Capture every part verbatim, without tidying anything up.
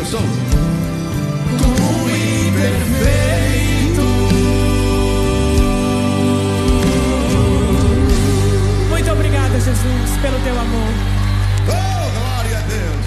bênção. Tu imperfeito. Muito obrigada, Jesus, pelo teu amor. Oh, glória a Deus.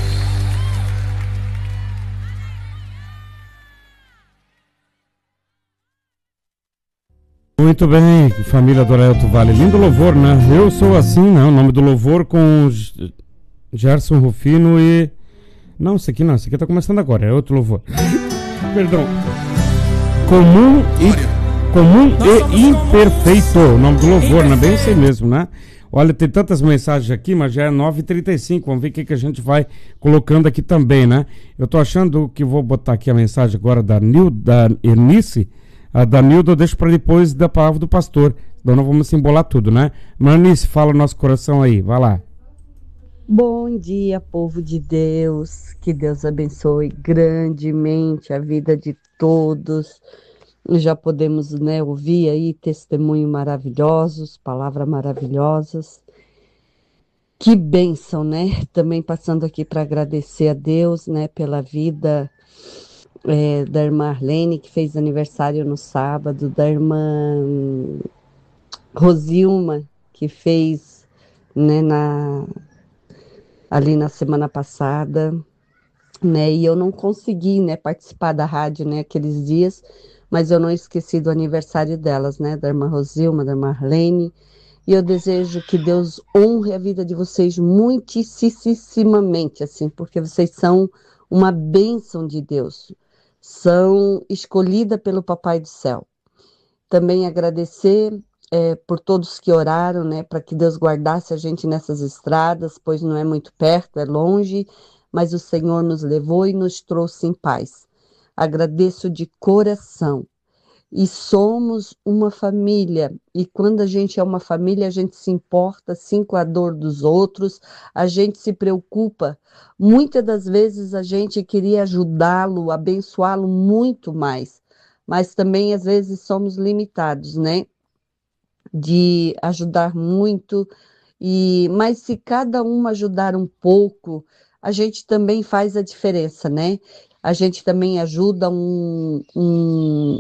Muito bem, família do Adelto Vale. Lindo louvor, né? Eu sou assim, né? O nome do louvor com Gerson Rufino e... Não, esse aqui não, esse aqui tá começando agora, é outro louvor. Perdão. Comum e, comum e imperfeito, o nome do louvor, né? Bem assim mesmo, né? Olha, tem tantas mensagens aqui, mas já é nove e trinta e cinco, vamos ver o que, que a gente vai colocando aqui também, né? Eu tô achando que vou botar aqui a mensagem agora da Nil, da Ernice. A da Nilda eu deixo para depois da palavra do pastor, então não vamos se embolar tudo, né? Ernice, fala o nosso coração aí, vai lá. Bom dia, povo de Deus, que Deus abençoe grandemente a vida de todos. Já podemos, né, ouvir aí testemunhos maravilhosos, palavras maravilhosas. Que bênção, né? Também passando aqui para agradecer a Deus, né, pela vida é, da irmã Arlene, que fez aniversário no sábado, da irmã Rosilma, que fez, né, na... ali na semana passada, né, e eu não consegui, né, participar da rádio, né, aqueles dias, mas eu não esqueci do aniversário delas, né, da irmã Rosilma, da irmã Arlene, e eu desejo que Deus honre a vida de vocês muitíssimamente, assim, porque vocês são uma bênção de Deus, são escolhidas pelo Papai do Céu. Também agradecer É, por todos que oraram, né, para que Deus guardasse a gente nessas estradas, pois não é muito perto, é longe, mas o Senhor nos levou e nos trouxe em paz. Agradeço de coração. E somos uma família, e quando a gente é uma família, a gente se importa, sim, com a dor dos outros, a gente se preocupa. Muitas das vezes a gente queria ajudá-lo, abençoá-lo muito mais, mas também às vezes somos limitados, né? De ajudar muito, e mas se cada um ajudar um pouco, a gente também faz a diferença, né? A gente também ajuda um, um,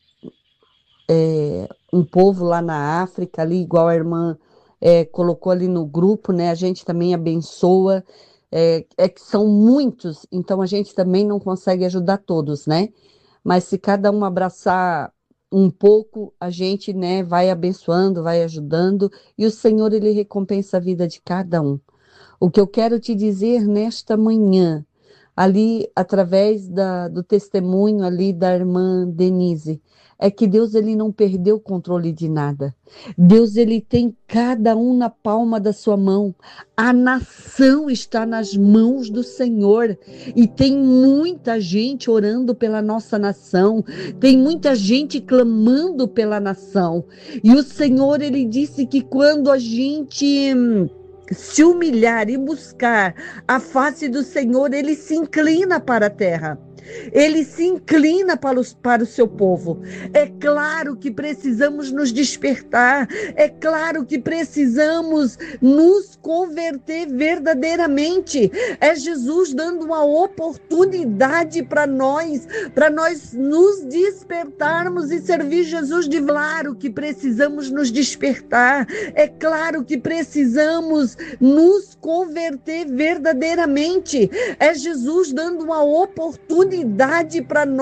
é, um povo lá na África, ali, igual a irmã é, colocou ali no grupo, né? A gente também abençoa, é, é que são muitos, então a gente também não consegue ajudar todos, né? Mas se cada um abraçar um pouco, a gente, né, vai abençoando, vai ajudando, e o Senhor, ele recompensa a vida de cada um. O que eu quero te dizer nesta manhã, ali, através da, do testemunho ali da irmã Denise, é que Deus, ele não perdeu o controle de nada. Deus, ele tem cada um na palma da sua mão. A nação está nas mãos do Senhor. E tem muita gente orando pela nossa nação. Tem muita gente clamando pela nação. E o Senhor, ele disse que quando a gente se humilhar e buscar a face do Senhor, ele se inclina para a terra. Ele se inclina para, os, para o seu povo. É claro que precisamos nos despertar. É claro que precisamos nos converter verdadeiramente. É Jesus dando uma oportunidade para nós, para nós nos despertarmos e servir Jesus de claro que precisamos nos despertar. É claro que precisamos nos converter verdadeiramente. É Jesus dando uma oportunidade para nós.